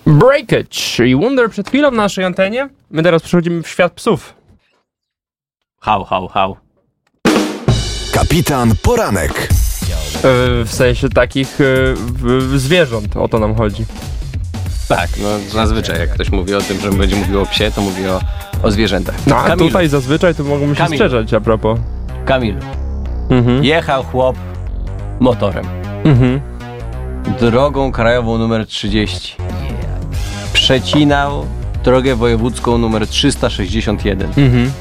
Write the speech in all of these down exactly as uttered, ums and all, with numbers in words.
Breakage i Wonder przed chwilą na naszej antenie. My teraz przechodzimy w świat psów. Hał, hał, hał. Kapitan Poranek. Yy, w sensie takich yy, zwierząt, o to nam chodzi. Tak, no zazwyczaj jak ktoś mówi o tym, że będzie mówił o psie, to mówi o, o zwierzętach. No a Kamilu. tutaj zazwyczaj to mogą się Kamilu. strzeżać a propos. Kamil, Mhm. jechał chłop motorem. Mhm. Drogą krajową numer trzydzieści. Przecinał drogę wojewódzką numer trzysta sześćdziesiąt jeden. Mhm.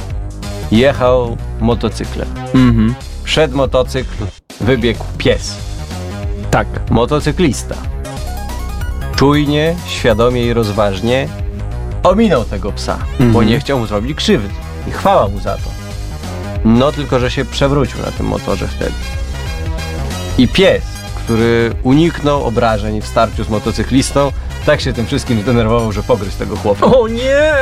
Jechał motocyklem. Mhm. Przed motocykl wybiegł pies. Tak. Motocyklista. Czujnie, świadomie i rozważnie ominął tego psa, Mhm. bo nie chciał mu zrobić krzywdy. I chwała mu za to. No tylko, że się przewrócił na tym motorze wtedy. I pies, który uniknął obrażeń w starciu z motocyklistą, tak się tym wszystkim zdenerwował, że pogryzł tego chłopa. O nie!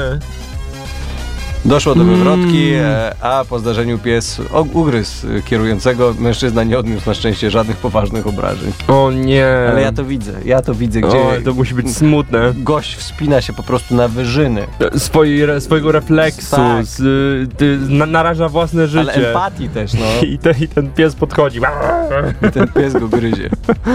Doszło do Mm. wywrotki, e, a po zdarzeniu pies o- ugryzł mężczyzna. Mężczyzna nie odniósł na szczęście żadnych poważnych obrażeń. O nie! Ale ja to widzę, ja to widzę, gdzie O, to musi być smutne. gość wspina się po prostu na wyżyny. Swoi, re, swojego refleksu, Tak. z, y, na, naraża własne życie. Ale empatii też, no. I, te, I ten pies podchodzi. I ten pies go gryzie.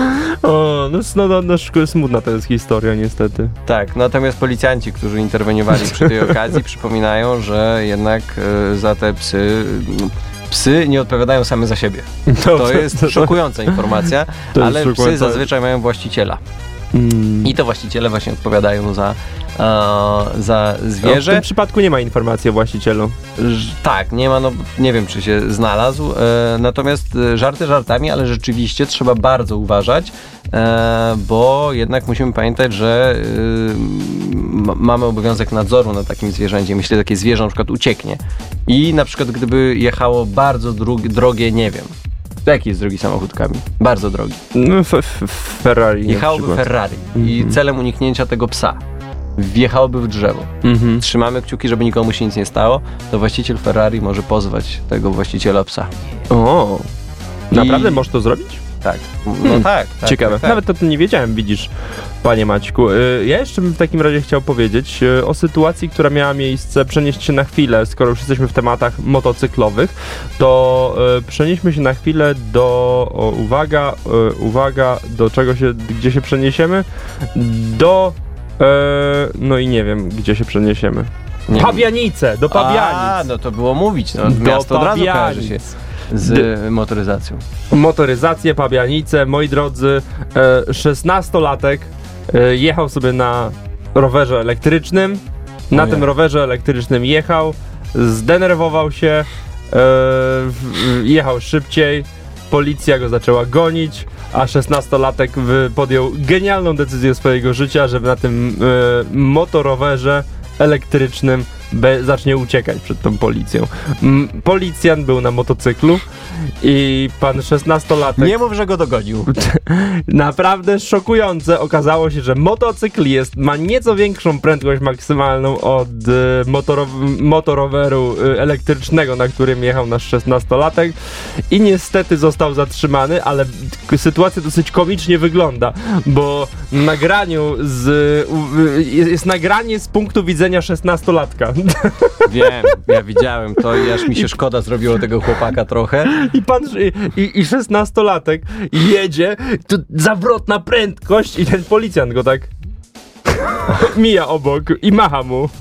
O, no, no, no, no szk- smutna to jest historia niestety. Tak, natomiast policjanci, którzy interweniowali przy tej okazji, przypominają, że jednak e, za te psy, m, psy nie odpowiadają same za siebie. To jest szokująca informacja, To jest ale psy szokująca. zazwyczaj mają właściciela. Mm. I to właściciele właśnie odpowiadają za, e, za No, w zwierzę. tym przypadku nie ma informacji o właścicielu. Ż- Tak, nie ma, no nie wiem czy się znalazł, e, natomiast e, żarty żartami, ale rzeczywiście trzeba bardzo uważać, e, bo jednak musimy pamiętać, że e, m- mamy obowiązek nadzoru nad takim zwierzęciem. Jeśli takie zwierzę na przykład ucieknie i na przykład gdyby jechało bardzo dru- drogie, nie wiem, jaki jest drogi samochód, Kamil? Bardzo drogi. No, f- f- Ferrari na Jechałoby przykład. Ferrari i Mhm. celem uniknięcia tego psa wjechałoby w drzewo. Mhm. Trzymamy kciuki, żeby nikomu się nic nie stało, to właściciel Ferrari może pozwać tego właściciela psa. O, I- naprawdę możesz to zrobić? Tak. No Hmm. tak, tak. Ciekawe. Tak, tak. Nawet o tym nie wiedziałem, widzisz, panie Maćku. Y, Ja jeszcze bym w takim razie chciał powiedzieć y, o sytuacji, która miała miejsce, przenieść się na chwilę, skoro już jesteśmy w tematach motocyklowych, to y, przenieśmy się na chwilę do, o, uwaga, y, uwaga, do czego się, gdzie się przeniesiemy? Do, y, no i nie wiem, gdzie się przeniesiemy. Nie. Pabianice, do Pabianic. A, no to było mówić. No, Do miasto od razu kojarzy się Pabianic. z motoryzacją. Motoryzację, Pabianice, moi drodzy, e, szesnastolatek e, jechał sobie na rowerze elektrycznym, na nie. tym rowerze elektrycznym jechał, zdenerwował się, e, w- jechał szybciej, policja go zaczęła gonić, a szesnastolatek wy- podjął genialną decyzję swojego życia, żeby na tym e, motorowerze elektrycznym be, zacznie uciekać przed tą policją. M, policjant był na motocyklu i pan szesnastolatek... Nie mów, że go dogonił. Naprawdę szokujące. Okazało się, że motocykl jest, ma nieco większą prędkość maksymalną od e, motorow- motoroweru e, elektrycznego, na którym jechał nasz szesnastolatek i niestety został zatrzymany, ale k- sytuacja dosyć komicznie wygląda, bo w nagraniu z, u, y, jest, jest nagranie z punktu widzenia szesnastolatka. Wiem, ja widziałem to i aż mi się szkoda zrobiło tego chłopaka trochę. I pan i, i szesnastolatek jedzie, to zawrotna prędkość i ten policjant go tak mija obok i macha mu.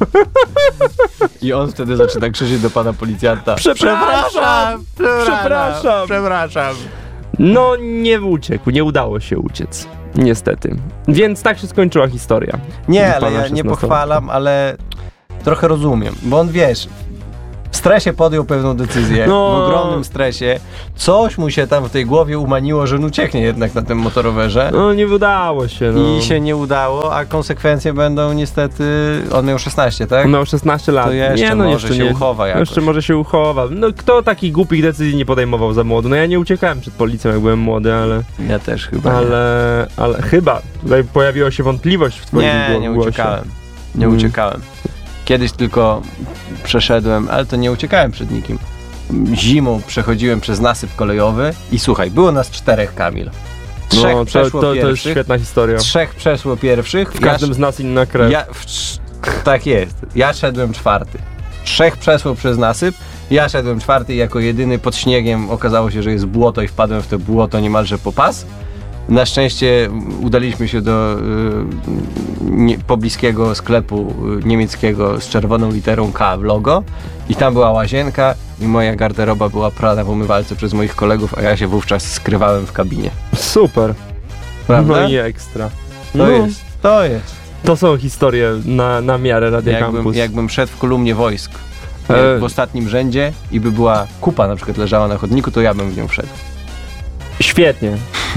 I on wtedy zaczyna krzyczeć do pana policjanta. Przepraszam! Przepraszam! Przepraszam! No nie uciekł, nie udało się uciec. Niestety. Więc tak się skończyła historia. Nie, ale Pana ja nie szesnastolatka. pochwalam, ale trochę rozumiem, bo on, wiesz, w stresie podjął pewną decyzję, No. w ogromnym stresie, coś mu się tam w tej głowie umaniło, że on ucieknie jednak na tym motorowerze No nie udało się, no. i się nie udało, a konsekwencje będą niestety, on miał szesnaście, tak? On miał szesnaście lat. To jeszcze nie, no może jeszcze się nie. uchowa jakoś. Jeszcze może się uchowa. No kto takich głupich decyzji nie podejmował za młody? No ja nie uciekałem przed policją, jak byłem młody, ale... Ja też chyba Ale, ale chyba tutaj pojawiła się wątpliwość w twoim nie. gło- Nie, nie głosie. uciekałem. Nie Mm. uciekałem. Kiedyś tylko przeszedłem, ale to nie uciekałem przed nikim. Zimą przechodziłem przez nasyp kolejowy i słuchaj, było nas czterech, Kamil. Trzech No, to, przeszło to, to jest pierwszych. świetna historia. Trzech przeszło pierwszych. W każdym ja, z nas inna krew. ja, w, trz- Tak jest. Ja szedłem czwarty. Trzech przeszło przez nasyp. Ja szedłem czwarty i jako jedyny pod śniegiem okazało się, że jest błoto i wpadłem w to błoto niemalże po pas. Na szczęście udaliśmy się do y, nie, pobliskiego sklepu y, niemieckiego z czerwoną literą K w logo i tam była łazienka i moja garderoba była prana w umywalce przez moich kolegów, a ja się wówczas skrywałem w kabinie. Super. Prawda? No i ekstra. To No, jest, to jest. to są historie na, na miarę Radia Jakbym, Campus. jakbym szedł w kolumnie wojsk E. w ostatnim rzędzie i by była kupa na przykład leżała na chodniku, to ja bym w nią wszedł. Świetnie.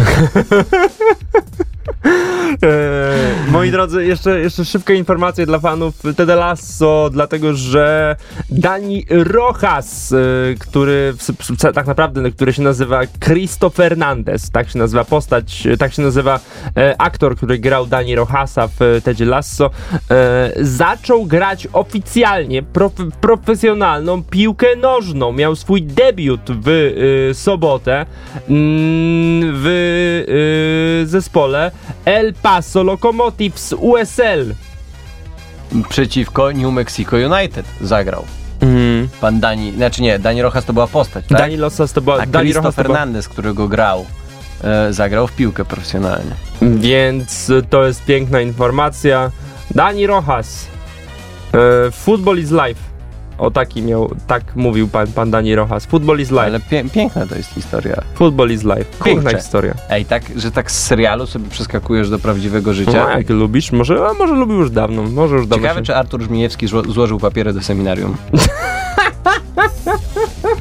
E, moi drodzy, jeszcze, jeszcze szybkie informacje dla fanów Ted Lasso, dlatego że Dani Rojas, e, który w, w, tak naprawdę, który się nazywa Cristo Fernandez, tak się nazywa postać, tak się nazywa e, aktor, który grał Dani Rojasa w Tedzie Lasso, e, zaczął grać oficjalnie prof, profesjonalną piłkę nożną. Miał swój debiut w e, sobotę mm, w e, zespole El Paso Locomotives U S L. Przeciwko New Mexico United zagrał. Mm. Pan Dani, znaczy nie, Dani Rojas to była postać, tak? Dani Rosas to była... A Dani Cristo Rojas to była... Fernandez, którego grał, e, zagrał w piłkę profesjonalnie. Więc to jest piękna informacja. Dani Rojas. E, football is life. O taki miał, tak mówił pan, pan Dani Rojas. Football is life. Ale pie- piękna to jest historia. Football is life. Piękna Kurczę. historia. Ej, tak, że tak z serialu sobie przeskakujesz do prawdziwego życia. No, jak lubisz, może, a może lubił już dawno. Może już dawno Ciekawe, się... czy Artur Żmijewski zło- złożył papiery do seminarium.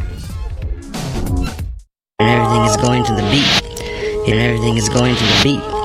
And everything is going to the beat. And everything is going to the beat.